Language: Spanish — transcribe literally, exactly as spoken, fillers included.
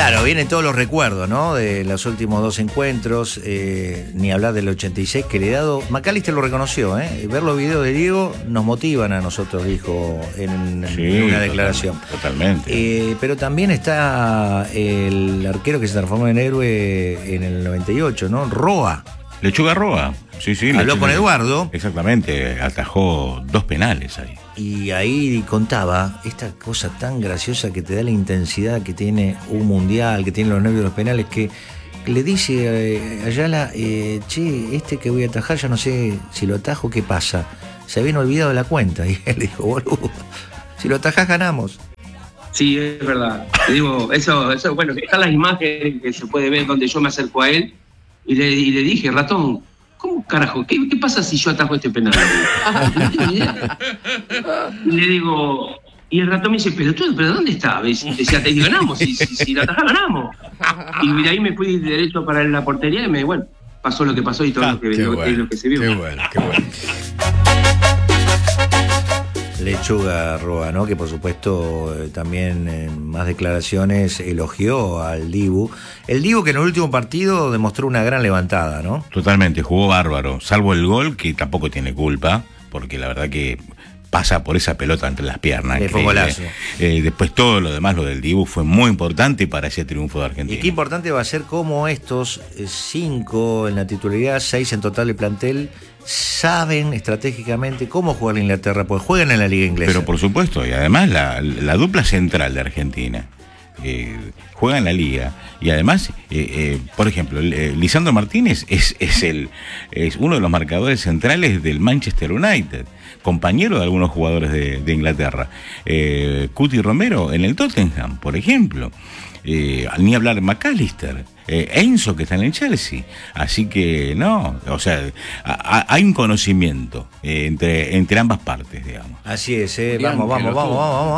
Claro, vienen todos los recuerdos, ¿no? De los últimos dos encuentros, eh, ni hablar del ochenta y seis que le he dado. McAllister lo reconoció, ¿eh? Ver los videos de Diego nos motivan a nosotros, dijo en, sí, en una declaración. Totalmente. Eh, pero también está el arquero que se transformó en héroe en el noventa y ocho, ¿no? Roa. Lechuga Roa. Sí, sí. Habló Lechuga. con Eduardo. Exactamente, atajó dos penales ahí. Y ahí contaba esta cosa tan graciosa que te da la intensidad que tiene un mundial, que tiene los nervios de los penales, que le dice a Ayala, eh, che, este que voy a atajar, ya no sé si lo atajo, ¿qué pasa? Se habían olvidado de la cuenta. Y él dijo, boludo, si lo atajás ganamos. Sí, es verdad. Te digo, eso, eso, bueno, están las imágenes que se puede ver donde yo me acerco a él y le, y le dije, ratón, ¿cómo carajo? ¿Qué, qué pasa si yo atajo este penal? No tengo ni idea. Y le digo, y el ratón me dice, pero tú, ¿pero dónde está? Decía, te ganamos, si, si, si la atajás ganamos. Y de ahí me fui derecho para la portería y me, bueno, pasó lo que pasó y todo ah, lo, que, lo, bueno, lo que se vio. Qué bueno, qué bueno. Lechuga Roa, ¿no? Que por supuesto eh, también en más declaraciones elogió al Dibu. El Dibu que en el último partido demostró una gran levantada, ¿no? Totalmente, jugó bárbaro, salvo el gol, que tampoco tiene culpa, porque la verdad que pasa por esa pelota entre las piernas. Le fue golazo. Eh, después todo lo demás, lo del Dibu, fue muy importante para ese triunfo de Argentina. Y qué importante va a ser cómo estos eh, cinco en la titularidad, seis en total de plantel, saben estratégicamente cómo jugar en Inglaterra, pues juegan en la liga inglesa. Pero por supuesto, y además la, la dupla central de Argentina eh, juega en la liga, y además, eh, eh, por ejemplo, eh, Lisandro Martínez es, es, el, es uno de los marcadores centrales del Manchester United, compañero de algunos jugadores de, de Inglaterra. Eh, Cuti Romero en el Tottenham, por ejemplo. Eh, ni hablar de McAllister, eh, Enzo que está en el Chelsea, así que no, o sea, a, a, hay un conocimiento eh, entre, entre ambas partes, digamos. Así es, eh. vamos, vamos, vamos, vamos, vamos.